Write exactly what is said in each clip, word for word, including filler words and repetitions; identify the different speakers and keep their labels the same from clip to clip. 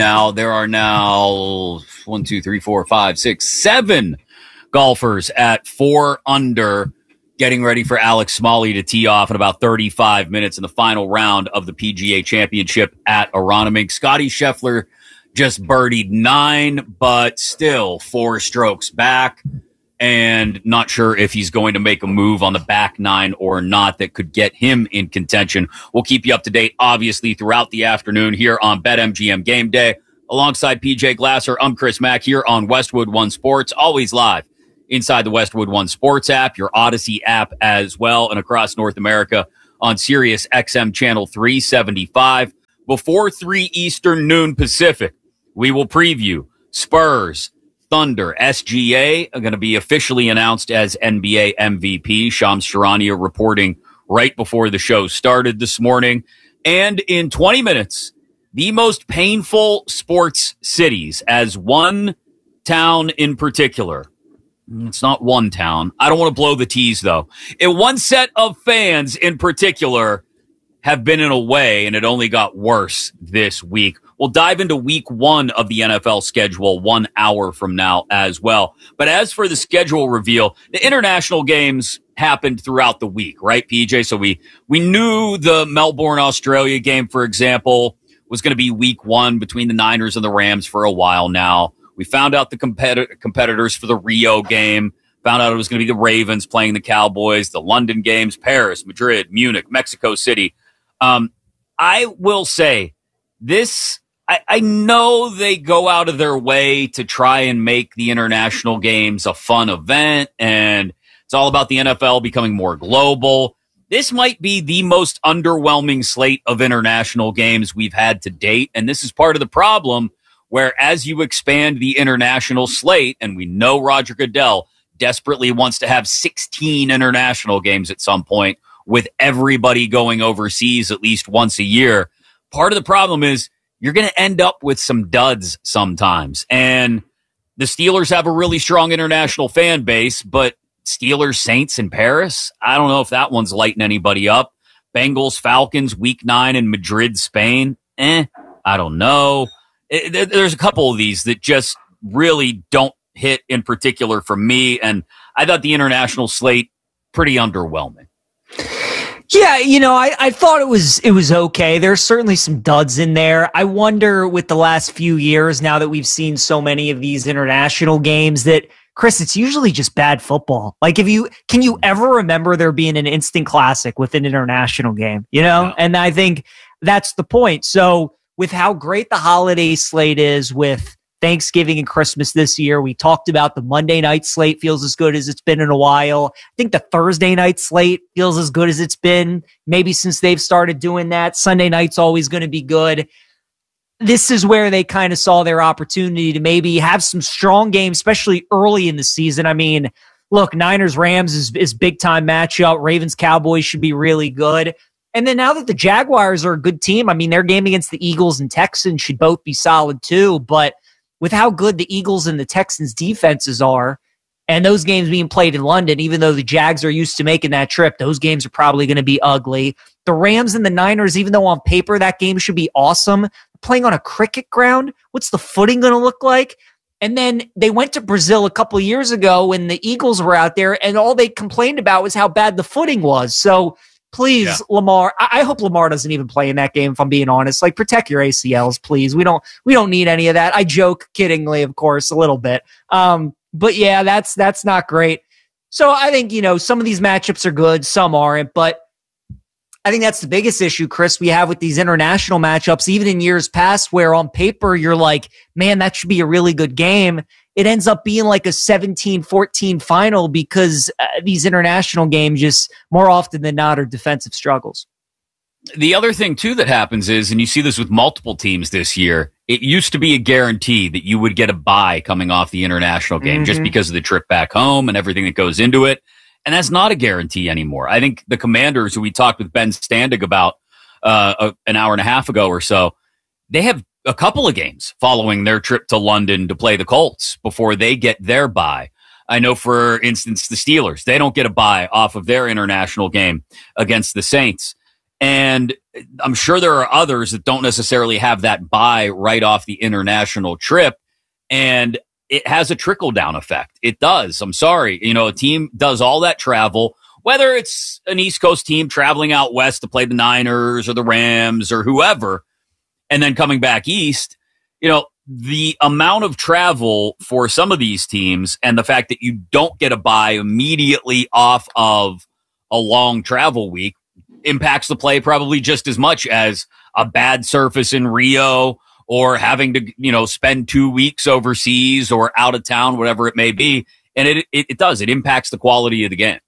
Speaker 1: Now, there are now one, two, three, four, five, six, seven golfers at four under, getting ready for Alex Smalley to tee off in about thirty-five minutes in the final round of the P G A Championship at Aronimink. Scotty Scheffler just birdied nine, but still four strokes back, and not sure if he's going to make a move on the back nine or not that could get him in contention. We'll keep you up to date, obviously, throughout the afternoon here on BetMGM Game Day. Alongside P J Glasser, I'm Chris Mack here on Westwood One Sports, always live inside the Westwood One Sports app, your Odyssey app as well, and across North America on Sirius X M Channel three seventy-five. Before three Eastern, noon Pacific, we will preview Spurs, Thunder. S G A are going to be officially announced as N B A M V P. Shams Charania reporting right before the show started this morning. And in twenty minutes, the most painful sports cities, as one town in particular. It's not one town. I don't want to blow the tease, though. And one set of fans in particular have been in a way, and it only got worse this week. We'll dive into week one of the N F L schedule one hour from now as well. But as for the schedule reveal, the international games happened throughout the week, right, P J? So we, we knew the Melbourne, Australia game, for example, was going to be week one between the Niners and the Rams for a while now. We found out the competi- competitors for the Rio game, found out it was going to be the Ravens playing the Cowboys, the London games, Paris, Madrid, Munich, Mexico City. Um, I will say this, I, I know they go out of their way to try and make the international games a fun event, and it's all about the N F L becoming more global. This might be the most underwhelming slate of international games we've had to date, and this is part of the problem where as you expand the international slate, and we know Roger Goodell desperately wants to have sixteen international games at some point with everybody going overseas at least once a year, part of the problem is you're going to end up with some duds sometimes. And the Steelers have a really strong international fan base, but Steelers, Saints in Paris, I don't know if that one's lighting anybody up. Bengals, Falcons, week nine in Madrid, Spain. Eh, I don't know. It, there's a couple of these that just really don't hit in particular for me. And I thought the international slate pretty underwhelming.
Speaker 2: Yeah, you know, I, I thought it was it was okay. There's certainly some duds in there. I wonder with the last few years, now that we've seen so many of these international games, that Chris, it's usually just bad football. Like, if you can you ever remember there being an instant classic with an international game, you know? No. And I think that's the point. So with how great the holiday slate is with Thanksgiving and Christmas this year, we talked about the Monday night slate feels as good as it's been in a while. I think the Thursday night slate feels as good as it's been maybe since they've started doing that. Sunday night's always going to be good. This is where they kind of saw their opportunity to maybe have some strong games, especially early in the season. I mean, look, Niners-Rams is, is big-time matchup. Ravens-Cowboys should be really good. And then now that the Jaguars are a good team, I mean, their game against the Eagles and Texans should both be solid too. But with how good the Eagles and the Texans defenses are, and those games being played in London, even though the Jags are used to making that trip, those games are probably going to be ugly. The Rams and the Niners, even though on paper that game should be awesome, playing on a cricket ground, what's the footing going to look like? And then they went to Brazil a couple of years ago when the Eagles were out there, and all they complained about was how bad the footing was. So please, yeah. Lamar, I, I hope Lamar doesn't even play in that game, if I'm being honest. Like, protect your A C Ls, please. We don't we don't need any of that. I joke kiddingly, of course, a little bit. Um, but yeah, that's that's not great. So I think, you know, some of these matchups are good, some aren't, but I think that's the biggest issue, Chris, we have with these international matchups, even in years past, where on paper you're like, man, that should be a really good game. It ends up being like a seventeen fourteen final because uh, these international games just more often than not are defensive struggles.
Speaker 1: The other thing, too, that happens is, and you see this with multiple teams this year, it used to be a guarantee that you would get a bye coming off the international game mm-hmm. just because of the trip back home and everything that goes into it. And that's not a guarantee anymore. I think the Commanders, who we talked with Ben Standig about uh, a, an hour and a half ago or so, they have a couple of games following their trip to London to play the Colts before they get their bye. I know, for instance, the Steelers, they don't get a bye off of their international game against the Saints. And I'm sure there are others that don't necessarily have that bye right off the international trip. And it has a trickle down effect. It does. I'm sorry. You know, a team does all that travel, whether it's an East Coast team traveling out west to play the Niners or the Rams or whoever, and then coming back east, you know, the amount of travel for some of these teams and the fact that you don't get a bye immediately off of a long travel week impacts the play probably just as much as a bad surface in Rio or having to, you know, spend two weeks overseas or out of town, whatever it may be. And it, it, it does. It impacts the quality of the game.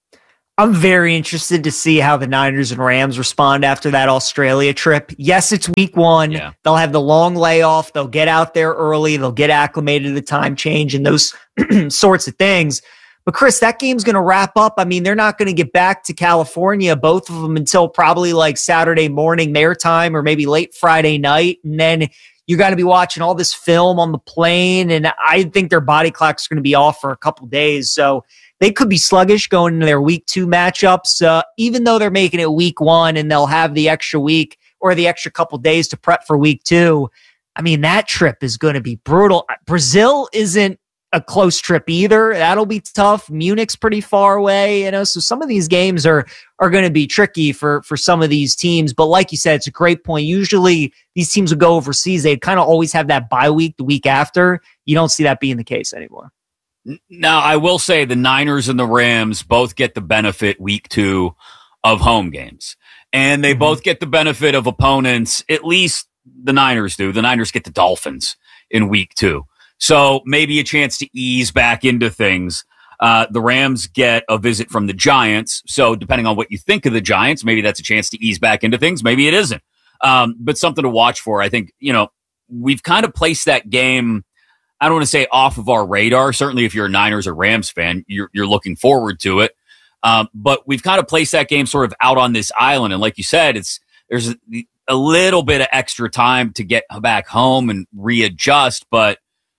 Speaker 2: I'm very interested to see how the Niners and Rams respond after that Australia trip. Yes, it's week one. Yeah. They'll have the long layoff. They'll get out there early. They'll get acclimated to the time change and those sorts of things. But Chris, that game's going to wrap up. I mean, they're not going to get back to California, both of them, until probably like Saturday morning their time or maybe late Friday night. And then you got to be watching all this film on the plane. And I think their body clock's going to be off for a couple days. So they could be sluggish going into their week two matchups, uh, even though they're making it week one and they'll have the extra week or the extra couple days to prep for week two. I mean, that trip is going to be brutal. Brazil isn't a close trip either. That'll be tough. Munich's pretty far away, you know, so some of these games are are going to be tricky for for some of these teams. But like you said, it's a great point. Usually these teams would go overseas. They'd kind of always have that bye week the week after. You don't see that being the case anymore.
Speaker 1: Now, I will say the Niners and the Rams both get the benefit week two of home games. And they mm-hmm. both get the benefit of opponents, at least the Niners do. The Niners get the Dolphins in week two. So maybe a chance to ease back into things. Uh, the Rams get a visit from the Giants. So depending on what you think of the Giants, maybe that's a chance to ease back into things. Maybe it isn't. Um, but something to watch for. I think, you know, we've kind of placed that game, I don't want to say off of our radar. Certainly if you're a Niners or Rams fan, you're, you're looking forward to it. Um, but we've kind of placed that game sort of out on this island. And like you said, it's, there's a, a little bit of extra time to get back home and readjust, but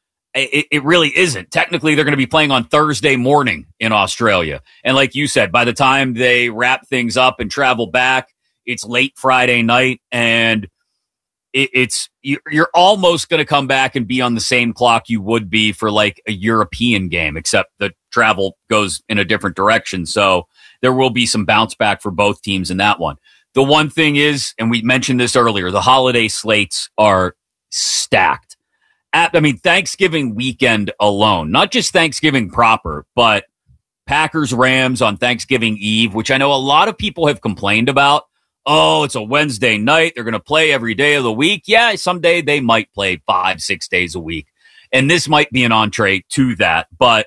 Speaker 1: It, it really isn't. Technically, they're going to be playing on Thursday morning in Australia. And like you said, by the time they wrap things up and travel back, it's late Friday night. And it, it's you're almost going to come back and be on the same clock you would be for like a European game, except the travel goes in a different direction. So there will be some bounce back for both teams in that one. The one thing is, and we mentioned this earlier, the holiday slates are stacked. At, I mean, Thanksgiving weekend alone, not just Thanksgiving proper, but Packers Rams on Thanksgiving Eve, which I know a lot of people have complained about. Oh, it's a Wednesday night. They're going to play every day of the week. Yeah, someday they might play five, six days a week. And this might be an entree to that. But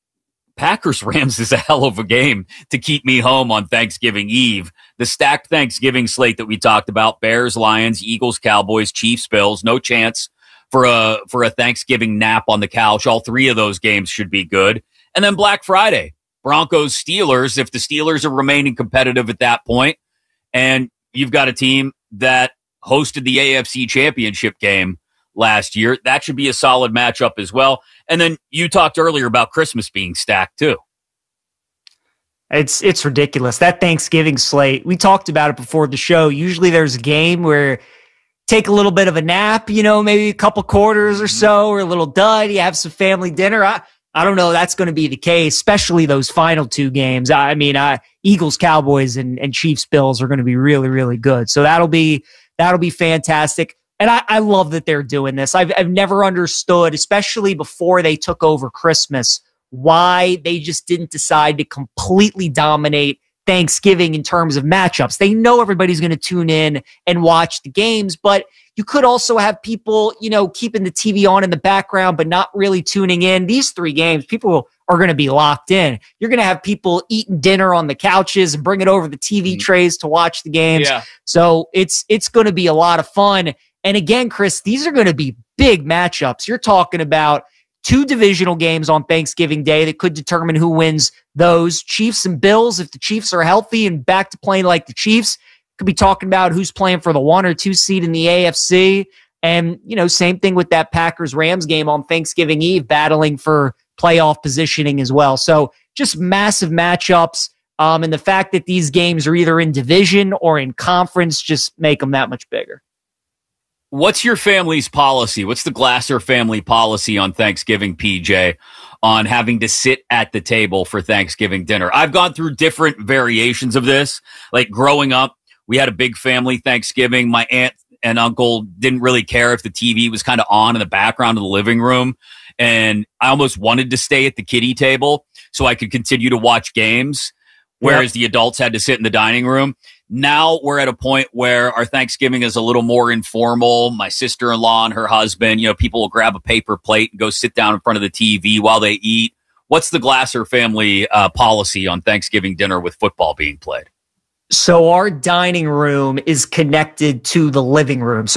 Speaker 1: Packers Rams is a hell of a game to keep me home on Thanksgiving Eve. The stacked Thanksgiving slate that we talked about, Bears, Lions, Eagles, Cowboys, Chiefs, Bills, no chance for a for a Thanksgiving nap on the couch. All three of those games should be good. And then Black Friday, Broncos, Steelers, if the Steelers are remaining competitive at that point, and you've got a team that hosted the A F C Championship game last year, that should be a solid matchup as well. And then you talked earlier about Christmas being stacked too.
Speaker 2: It's it's ridiculous. That Thanksgiving slate, we talked about it before the show. Usually there's a game where take a little bit of a nap, you know, maybe a couple quarters or so, or a little dud. You have some family dinner. I, I don't know. That's going to be the case, especially those final two games. I mean, uh, Eagles, Cowboys, and, and Chiefs, Bills are going to be really, really good. So that'll be that'll be fantastic. And I, I love that they're doing this. I've I've never understood, especially before they took over Christmas, why they just didn't decide to completely dominate Thanksgiving in terms of matchups. They know everybody's going to tune in and watch the games, but you could also have people, you know, keeping the T V on in the background, but not really tuning in. These three games, people are going to be locked in. You're going to have people eating dinner on the couches and bring it over the T V trays to watch the games. Yeah. So it's, it's going to be a lot of fun. And again, Chris, these are going to be big matchups. You're talking about two divisional games on Thanksgiving Day that could determine who wins those. Chiefs and Bills, if the Chiefs are healthy and back to playing like the Chiefs, could be talking about who's playing for the one or two seed in the A F C. And, you know, same thing with that Packers-Rams game on Thanksgiving Eve, battling for playoff positioning as well. So just massive matchups. Um, and the fact that these games are either in division or in conference just make them that much bigger.
Speaker 1: What's your family's policy? What's the Glasser family policy on Thanksgiving, P J, on having to sit at the table for Thanksgiving dinner? I've gone through different variations of this. Like growing up, we had a big family Thanksgiving. My aunt and uncle didn't really care if the T V was kind of on in the background of the living room. And I almost wanted to stay at the kiddie table so I could continue to watch games, whereas yep. the adults had to sit in the dining room. Now we're at a point where our Thanksgiving is a little more informal. My sister-in-law and her husband, you know, people will grab a paper plate and go sit down in front of the T V while they eat. What's the Glasser family uh, policy on Thanksgiving dinner with football being played?
Speaker 2: So our dining room is connected to the living room. So